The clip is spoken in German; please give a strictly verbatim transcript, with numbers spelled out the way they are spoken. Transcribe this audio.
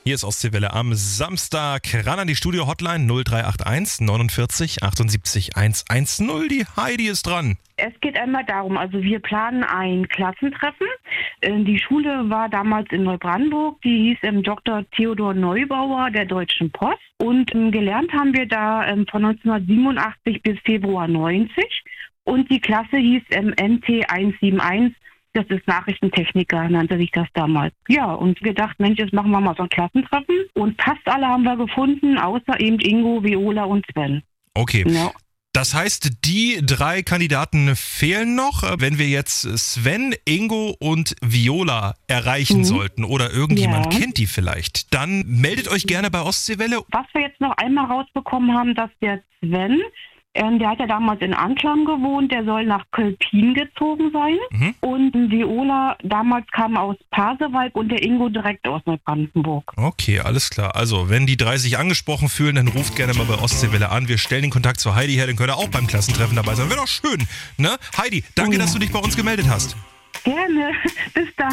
Hier ist Ostseewelle am Samstag. Ran an die Studio-Hotline null drei acht eins neunundvierzig achtundsiebzig hundertzehn. Die Heidi ist dran. Es geht einmal darum, also wir planen ein Klassentreffen. Die Schule war damals in Neubrandenburg, die hieß Doktor Theodor Neubauer der Deutschen Post. Und gelernt haben wir da von neunzehnhundertsiebenundachtzig bis Februar neunzig. Und die Klasse hieß M T hunderteinundsiebzig. Das ist Nachrichtentechniker, nannte sich das damals. Ja, und gedacht, Mensch, jetzt machen wir mal so ein Klassentreffen. Und fast alle haben wir gefunden, außer eben Ingo, Viola und Sven. Okay. Ja. Das heißt, die drei Kandidaten fehlen noch. Wenn wir jetzt Sven, Ingo und Viola erreichen mhm. sollten oder irgendjemand ja. kennt die vielleicht, dann meldet euch gerne bei Ostseewelle. Was wir jetzt noch einmal rausbekommen haben, dass der Sven, ähm, der hat ja damals in Anklam gewohnt, der soll nach Kölpin gezogen sein. Mhm. Und Viola damals kam aus Pasewalk und der Ingo direkt aus Neubrandenburg. Okay, alles klar. Also, wenn die drei sich angesprochen fühlen, dann ruft gerne mal bei Ostseewelle an. Wir stellen den Kontakt zu Heidi her, dann könnt ihr auch beim Klassentreffen dabei sein. Wäre doch schön, ne? Heidi, danke, oh ja. dass du dich bei uns gemeldet hast. Gerne. Bis dann.